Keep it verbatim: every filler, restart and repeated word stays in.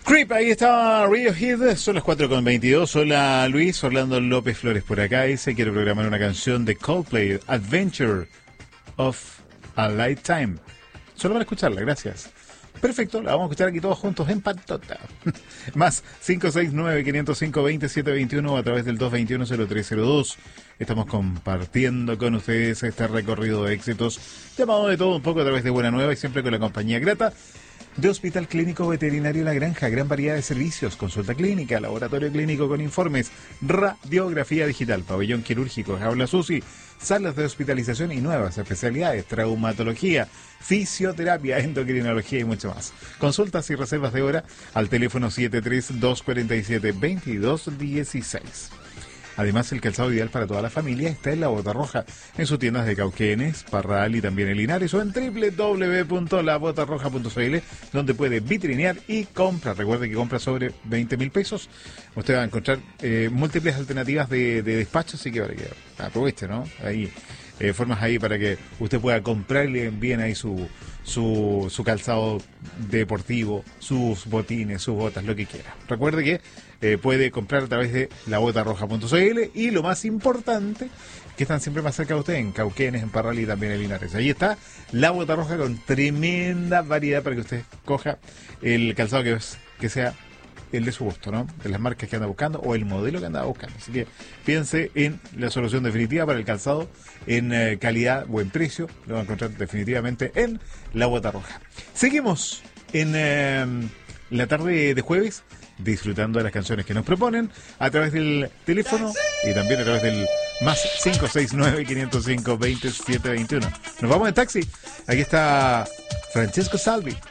Creep, ahí está Radiohead, son las cuatro con veintidós. Hola Luis, Orlando López Flores por acá. Dice, quiero programar una canción de Coldplay, Adventure of a Lifetime. Solo para escucharla, gracias. Perfecto, la vamos a escuchar aquí todos juntos en Pantota. Más cinco seis nueve, cinco cero cinco, dos siete dos uno o a través del dos dos uno, cero tres cero dos. Estamos compartiendo con ustedes este recorrido de éxitos llamado de todo un poco a través de Buena Nueva y siempre con la compañía grata de Hospital Clínico Veterinario La Granja. Gran variedad de servicios, consulta clínica, laboratorio clínico con informes, radiografía digital, pabellón quirúrgico, jaulas U C I, salas de hospitalización y nuevas especialidades, traumatología, fisioterapia, endocrinología y mucho más. Consultas y reservas de hora al teléfono siete tres dos cuatro siete, dos dos uno seis. Además, el calzado ideal para toda la familia está en La Bota Roja, en sus tiendas de Cauquenes, Parral y también en Linares, o en doble u doble u doble u punto la bota roja punto c l, donde puede vitrinear y comprar. Recuerde que compra sobre veinte mil pesos. Usted va a encontrar eh, múltiples alternativas de, de despacho, así que para que aproveche, ¿no? Ahí, eh, formas ahí para que usted pueda comprarle bien ahí su, su, su calzado deportivo, sus botines, sus botas, lo que quiera. Recuerde que Eh, puede comprar a través de la bota roja punto c l y lo más importante, que están siempre más cerca de usted, en Cauquenes, en Parral y también en Linares. Ahí está La Bota Roja con tremenda variedad para que usted coja el calzado que, es, que sea el de su gusto, ¿no? De las marcas que anda buscando o el modelo que anda buscando. Así que piense en la solución definitiva para el calzado en eh, calidad, buen precio. Lo va a encontrar definitivamente en La Bota Roja. Seguimos en eh, la tarde de jueves, disfrutando de las canciones que nos proponen a través del teléfono y también a través del más cinco seis nueve, cinco cero cinco, dos siete dos uno. Nos vamos en taxi. Aquí está Francesco Salvi.